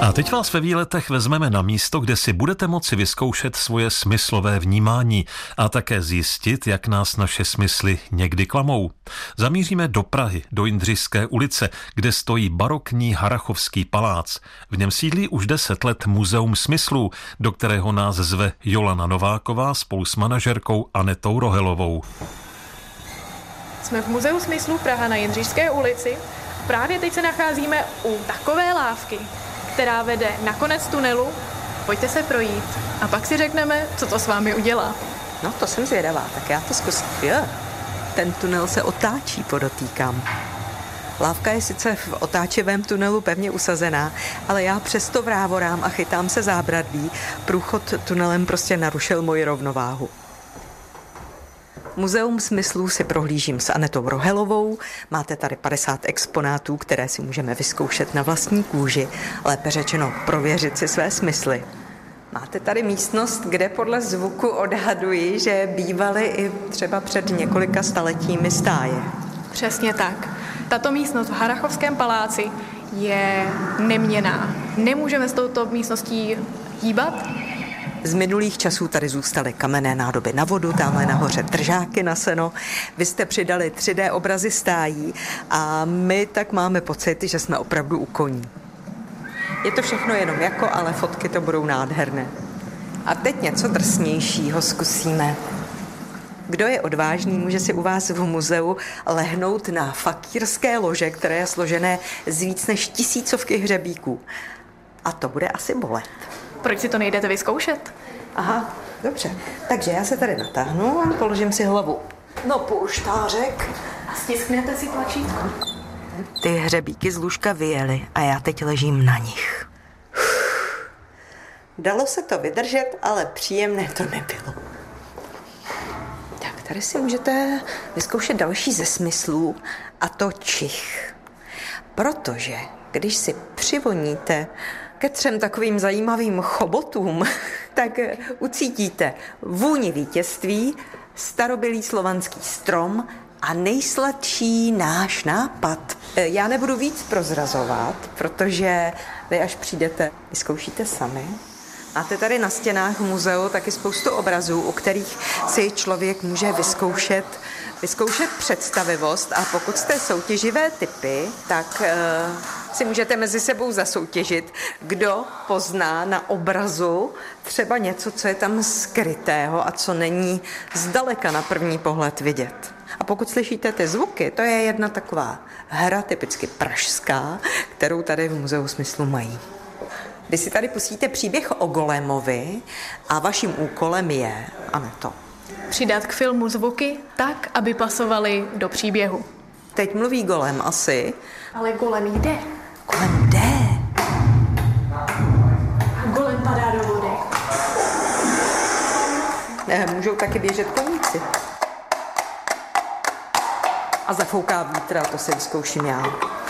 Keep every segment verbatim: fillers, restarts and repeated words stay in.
A teď vás ve výletech vezmeme na místo, kde si budete moci vyzkoušet svoje smyslové vnímání a také zjistit, jak nás naše smysly někdy klamou. Zamíříme do Prahy, do Jindřišské ulice, kde stojí barokní Harrachovský palác. V něm sídlí už deset let Muzeum smyslů, do kterého nás zve Jolana Nováková spolu s manažerkou Anetou Rohelovou. Jsme v Muzeu smyslů Praha na Jindřišské ulici. Právě teď se nacházíme u takové lávky, která vede na konec tunelu. Pojďte se projít a pak si řekneme, co to s vámi udělá. No, to jsem zvědavá, tak já to zkusím. Jo, ten tunel se otáčí, podotýkám. Lávka je sice v otáčivém tunelu pevně usazená, ale já přesto vrávorám a chytám se zábradlí. Průchod tunelem prostě narušil moji rovnováhu. Muzeum smyslů si prohlížím s Anetou Rohelovou. Máte tady padesát exponátů, které si můžeme vyzkoušet na vlastní kůži, lépe řečeno prověřit si své smysly. Máte tady místnost, kde podle zvuku odhaduji, že bývaly i třeba před několika staletími stáje. Přesně tak. Tato místnost v Harrachovském paláci je neměnná. Nemůžeme s touto místností hýbat. Z minulých časů tady zůstaly kamenné nádoby na vodu, tamhle nahoře držáky na seno. Vy jste přidali tři dé obrazy stájí a my tak máme pocit, že jsme opravdu u koní. Je to všechno jenom jako, ale fotky to budou nádherné. A teď něco drsnějšího zkusíme. Kdo je odvážný, může si u vás v muzeu lehnout na fakírské lože, které je složené z víc než tisícovky hřebíků. A to bude asi bolet. Proč si to nejdete vyzkoušet? Aha, dobře. Takže já se tady natáhnu a položím si hlavu na polštářek. A stisknete si tlačítko. Ty hřebíky z lůžka vyjely a já teď ležím na nich. Dalo se to vydržet, ale příjemné to nebylo. Tak, tady si můžete vyzkoušet další ze smyslů, a to čich. Protože když si přivoníte ke třem takovým zajímavým chobotům, tak ucítíte vůni vítězství, starobylý slovanský strom a nejsladší náš nápad. Já nebudu víc prozrazovat, protože vy až přijdete, vyzkoušíte sami. Máte tady na stěnách muzeu taky spoustu obrazů, u kterých si člověk může vyzkoušet, vyzkoušet představivost, a pokud jste soutěživé typy, tak uh, si můžete mezi sebou zasoutěžit, kdo pozná na obrazu třeba něco, co je tam skrytého a co není zdaleka na první pohled vidět. A pokud slyšíte ty zvuky, to je jedna taková hra typicky pražská, kterou tady v Muzeu smyslu mají. Vy si tady pustíte příběh o Golemovi a vaším úkolem je, Aneto, přidat k filmu zvuky tak, aby pasovaly do příběhu. Teď mluví Golem asi. Ale Golem jde. Golem jde. Golem padá do vody. Ne, můžou taky běžet koníci. A zafouká vítr, a to si vyzkouším já.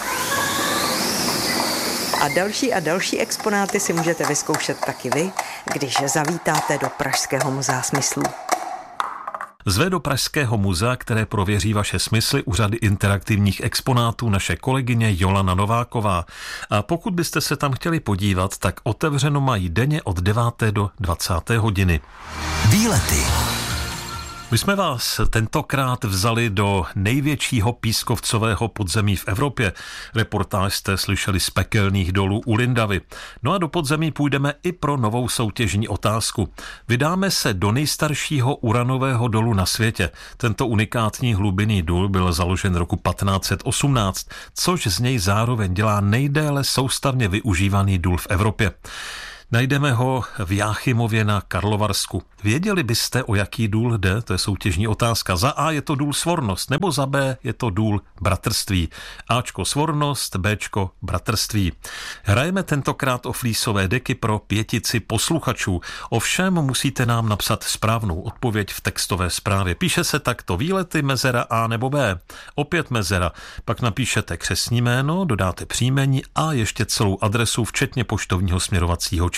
A další a další exponáty si můžete vyzkoušet taky vy, když zavítáte do Pražského muzea smyslů. Zve do Pražského muzea, které prověří vaše smysly, u řady interaktivních exponátů naše kolegyně Jolana Nováková. A pokud byste se tam chtěli podívat, tak otevřeno mají denně od deváté do dvacáté hodiny. Výlety. My jsme vás tentokrát vzali do největšího pískovcového podzemí v Evropě. Reportáž jste slyšeli z pekelných dolů u Lindavy. No a do podzemí půjdeme i pro novou soutěžní otázku. Vydáme se do nejstaršího uranového dolu na světě. Tento unikátní hlubinný důl byl založen roku patnáct set osmnáct, což z něj zároveň dělá nejdéle soustavně využívaný důl v Evropě. Najdeme ho v Jáchymově na Karlovarsku. Věděli byste, o jaký důl jde? To je soutěžní otázka. Za A je to důl Svornost, nebo za B je to důl Bratrství. Ačko Svornost, Bčko Bratrství. Hrajeme tentokrát o flísové deky pro pětici posluchačů. Ovšem musíte nám napsat správnou odpověď v textové zprávě. Píše se takto: výlety mezera A nebo B. Opět mezera. Pak napíšete křestní jméno, dodáte příjmení a ještě celou adresu, včetně poštovního směrovacího čísla.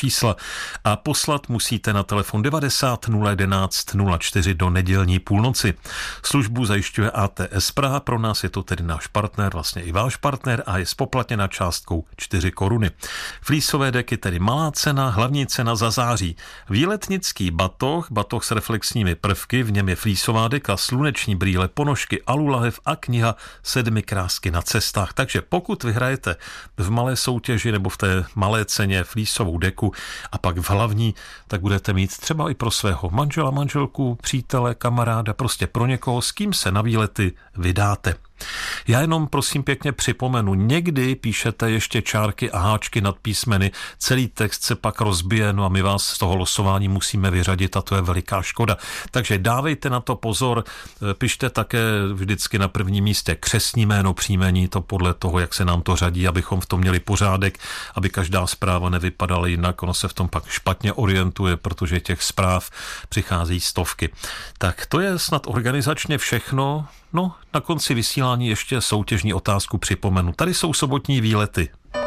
čísla a poslat musíte na telefon devadesát nula jedenáct nula čtyři do nedělní půlnoci. Službu zajišťuje A T S Praha, pro nás je to tedy náš partner, vlastně i váš partner a je spoplatněna částkou čtyři koruny. Flísové deky tedy malá cena, hlavní cena za září. Výletnický batoh, batoh s reflexními prvky, v něm je flísová deka, sluneční brýle, ponožky, alulahev a kniha Sedmi krásky na cestách. Takže pokud vyhrajete v malé soutěži nebo v té malé ceně flísovou deku a pak v hlavní, tak budete mít třeba i pro svého manžela, manželku, přítele, kamaráda, prostě pro někoho, s kým se na výlety vydáte. Já jenom prosím pěkně připomenu, někdy píšete ještě čárky a háčky nad písmeny, celý text se pak rozbije, no a my vás z toho losování musíme vyřadit a to je veliká škoda. Takže dávejte na to pozor, pište také vždycky na prvním místě křestní jméno, příjmení, to podle toho, jak se nám to řadí, abychom v tom měli pořádek, aby každá zpráva nevypadala jinak, ono se v tom pak špatně orientuje, protože těch zpráv přichází stovky. Tak to je snad organizačně všechno. No, na konci vysílání ještě soutěžní otázku připomenu. Tady jsou sobotní výlety.